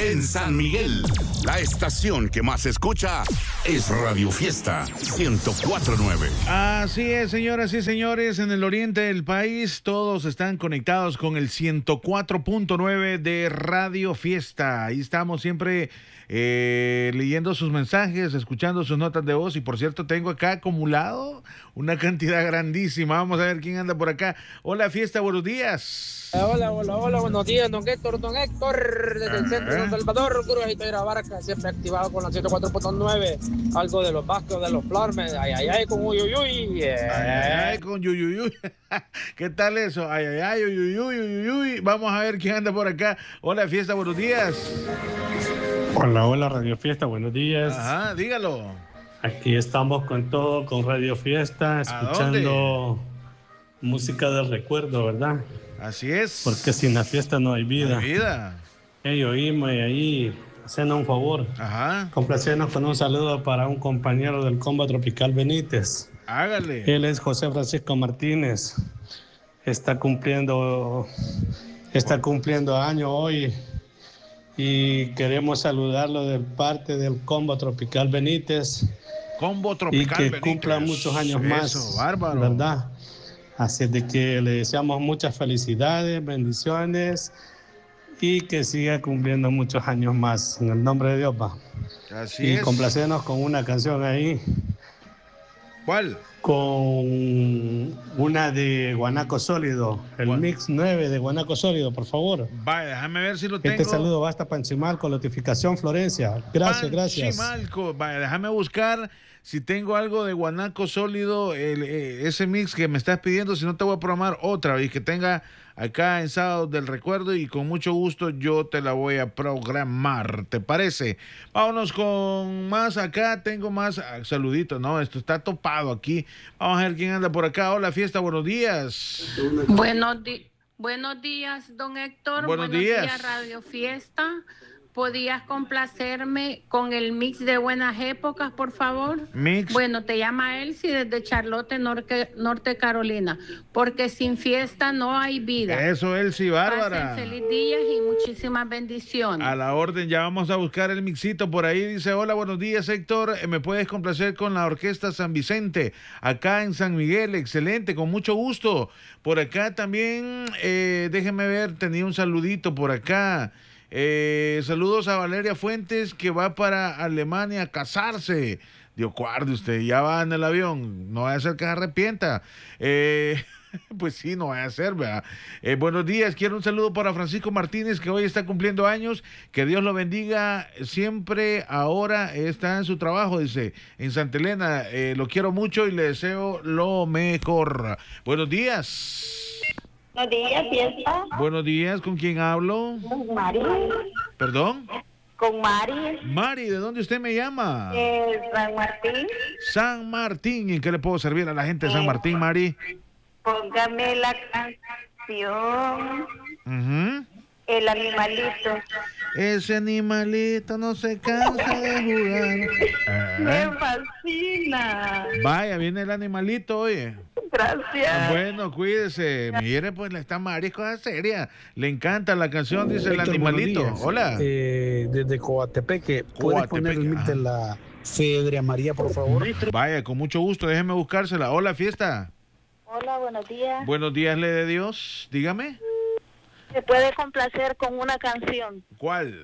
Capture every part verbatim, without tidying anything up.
En San Miguel, la estación que más se escucha es Radio Fiesta ciento cuatro punto nueve. Así es, señoras y señores, en el oriente del país todos están conectados con el ciento cuatro punto nueve de Radio Fiesta. Ahí estamos siempre eh, leyendo sus mensajes, escuchando sus notas de voz y por cierto tengo acá acumulado una cantidad grandísima. Vamos a ver quién anda por acá. Hola Fiesta, buenos días. Hola, hola, hola, buenos días, don Héctor, don Héctor, desde el centro de San Salvador, Curajito de la Barca, siempre activado con la ciento cuatro punto nueve, algo de los Vascos, de los Flormes, ay, ay, ay, con uy, uy, uy. Yeah. Ay, ay, ay, con uy, uy, uy. ¿Qué tal eso? Ay, ay, ay, uy, uy, uy, uy, uy. Vamos a ver quién anda por acá. Hola, Fiesta, buenos días. Hola, hola, Radio Fiesta, buenos días. Ajá, dígalo. Aquí estamos con todo, con Radio Fiesta, escuchando música del recuerdo, ¿verdad? Así es. Porque sin la fiesta no hay vida. No hay vida. Hey, oímos y ahí, hacenos un favor. Ajá. Complacernos con un saludo para un compañero del Combo Tropical Benítez. Hágale. Él es José Francisco Martínez. Está cumpliendo, está cumpliendo año hoy. Y queremos saludarlo de parte del Combo Tropical Benítez. Combo Tropical y que Benítez. cumpla muchos años Eso, más. Bárbaro. ¿Verdad? Así es de que le deseamos muchas felicidades, bendiciones y que siga cumpliendo muchos años más. En el nombre de Dios, va. Así y es. complacernos con una canción ahí. ¿Cuál? Con una de Guanaco Sólido, el ¿Cuál? mix nueve de Guanaco Sólido, por favor. Vaya, déjame ver si lo tengo. Este saludo va hasta Panchimalco, notificación Florencia. Gracias, gracias. Panchimalco. Vaya, déjame buscar si tengo algo de Guanaco Sólido, el, eh, ese mix que me estás pidiendo, si no te voy a programar otra y que tenga acá en Sábado del Recuerdo y con mucho gusto yo te la voy a programar, ¿te parece? Vámonos con más acá, tengo más ah, saluditos, no, esto está topado aquí. Vamos a ver quién anda por acá. Hola Fiesta, buenos días. Buenos, di- buenos días, don Héctor. Buenos días. Radio Fiesta. ¿Podías complacerme con el mix de Buenas Épocas, por favor? Mix. Bueno, te llama Elsie desde Charlotte, Norte, Norte Carolina. Porque sin fiesta no hay vida. Eso, Elsie, bárbara. Pasen feliz días y muchísimas bendiciones. A la orden, ya vamos a buscar el mixito por ahí. Dice, hola, buenos días, Héctor. Eh, ¿Me puedes complacer con la Orquesta San Vicente? Acá en San Miguel, excelente, con mucho gusto. Por acá también, eh, déjeme ver, tenía un saludito por acá. Eh, saludos a Valeria Fuentes, que va para Alemania a casarse. Dios guarde usted, ya va en el avión. No vaya a ser que se arrepienta. Eh... Pues sí, no va a ser, ¿verdad? Eh, buenos días, quiero un saludo para Francisco Martínez, que hoy está cumpliendo años, que Dios lo bendiga siempre, ahora está en su trabajo, dice, en Santa Elena, eh, lo quiero mucho y le deseo lo mejor. Buenos días. Buenos días, Fiesta. Buenos días, ¿con quién hablo? Con Mari. ¿Perdón? Con Mari. Mari, ¿de dónde usted me llama? Eh, San Martín. San Martín, ¿en qué le puedo servir a la gente de San Martín, Mari? Póngame la canción Uh-huh. El Animalito. Ese animalito no se cansa de jugar. Me Eh. fascina. Vaya, viene el animalito, oye. Gracias. Bueno, cuídese. Mire, pues está Mari, cosa seria. Le encanta la canción, dice el Héctor, animalito. buenos días. Hola. Eh, desde Coatepeque, ¿puedes Coatepeque, poner el mix ajá. de la Fedria María, por favor? Vaya, con mucho gusto, déjeme buscársela. Hola, Fiesta. Hola, buenos días. Buenos días, le de Dios. Dígame. ¿Me puede complacer con una canción? ¿Cuál?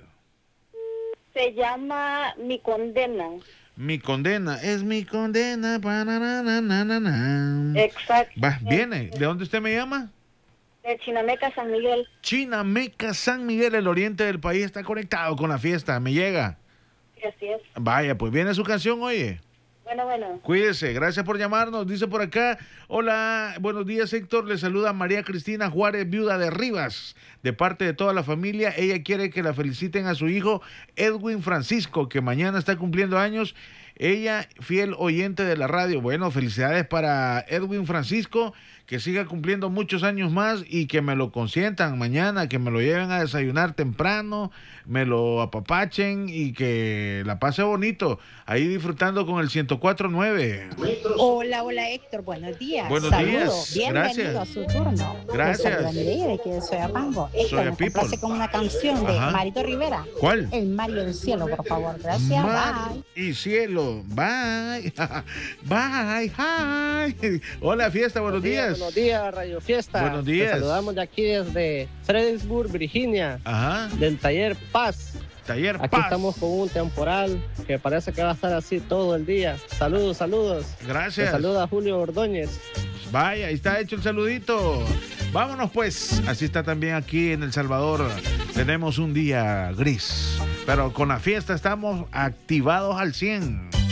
Se llama Mi Condena. Mi condena. Es mi condena. Pananananana. Exacto. Va, viene. ¿De dónde usted me llama? De Chinameca, San Miguel. Chinameca, San Miguel, el oriente del país está conectado con la fiesta. Me llega. Así es. Vaya, pues viene su canción, oye. Bueno, bueno. Cuídese, gracias por llamarnos. Dice por acá, hola, buenos días, Héctor. Le saluda María Cristina Juárez, viuda de Rivas, de parte de toda la familia. Ella quiere que la feliciten a su hijo Edwin Francisco, que mañana está cumpliendo años. Ella, fiel oyente de la radio. Bueno, felicidades para Edwin Francisco, que siga cumpliendo muchos años más y que me lo consientan mañana, que me lo lleven a desayunar temprano, me lo apapachen y que la pase bonito, ahí disfrutando con el ciento cuatro punto nueve. Hola, hola Héctor, buenos días. Buenos Saludos. días. Bienvenido Gracias. a su turno. Gracias. Yo soy Mireya, de aquí de Soyapango. Héctor, Soya me People. complace con una canción de Ajá. Marito Rivera. ¿Cuál? El Mar y el Cielo, por favor. Gracias. Mar Bye. y cielo, bye, bye, hi. Hola fiesta, buenos días. Buenos días, Radio Fiesta. Buenos días. Te saludamos de aquí desde Fredericksburg, Virginia, Ajá, del taller Paz. taller Aquí Paz. estamos con un temporal que parece que va a estar así todo el día. Saludos, saludos. Gracias. Te saluda Julio Ordóñez. Vaya, ahí está hecho el saludito. Vámonos pues, así está también aquí en El Salvador. Tenemos un día gris, pero con la fiesta estamos activados al cien.